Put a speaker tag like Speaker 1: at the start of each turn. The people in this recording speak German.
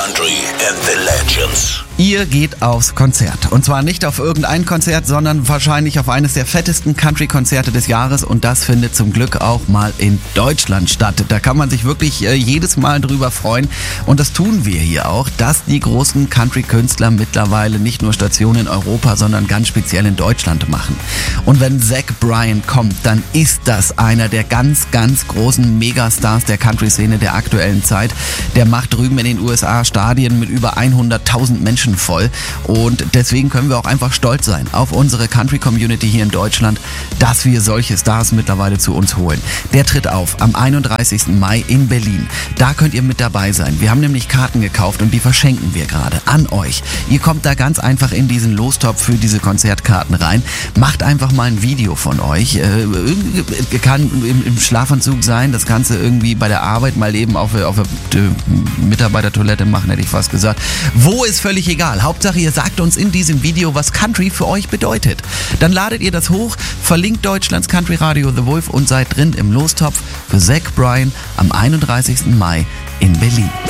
Speaker 1: country and the legends.
Speaker 2: Ihr geht aufs Konzert. Und zwar nicht auf irgendein Konzert, sondern wahrscheinlich auf eines der fettesten Country-Konzerte des Jahres. Und das findet zum Glück auch mal in Deutschland statt. Da kann man sich wirklich jedes Mal drüber freuen. Und das tun wir hier auch, dass die großen Country-Künstler mittlerweile nicht nur Stationen in Europa, sondern ganz speziell in Deutschland machen. Und wenn Zach Bryan kommt, dann ist das einer der ganz, ganz großen Megastars der Country-Szene der aktuellen Zeit. Der macht drüben in den USA Stadien mit über 100.000 Menschen voll, und deswegen können wir auch einfach stolz sein auf unsere Country-Community hier in Deutschland, dass wir solche Stars mittlerweile zu uns holen. Der tritt auf am 31. Mai in Berlin. Da könnt ihr mit dabei sein. Wir haben nämlich Karten gekauft und die verschenken wir gerade an euch. Ihr kommt da ganz einfach in diesen Lostopf für diese Konzertkarten rein. Macht einfach mal ein Video von euch. Kann im Schlafanzug sein, das Ganze irgendwie bei der Arbeit mal eben auf der Mitarbeitertoilette machen, hätte ich fast gesagt. Wo ist völlig egal. Hauptsache, ihr sagt uns in diesem Video, was Country für euch bedeutet. Dann ladet ihr das hoch, verlinkt Deutschlands Country Radio The Wolf und seid drin im Lostopf für Zach Bryan am 31. Mai in Berlin.